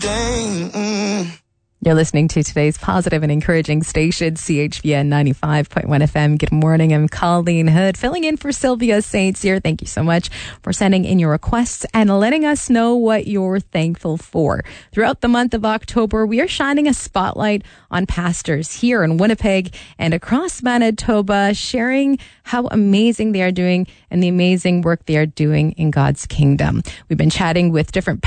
You're listening to today's positive and encouraging station, CHVN 95.1 FM. Good morning. I'm Colleen Hood, filling in for Sylvia Saints here. Thank you so much for sending in your requests and letting us know what you're thankful for. Throughout the month of October, we are shining a spotlight on pastors here in Winnipeg and across Manitoba, sharing how amazing they are doing and the amazing work they are doing in God's kingdom. We've been chatting with different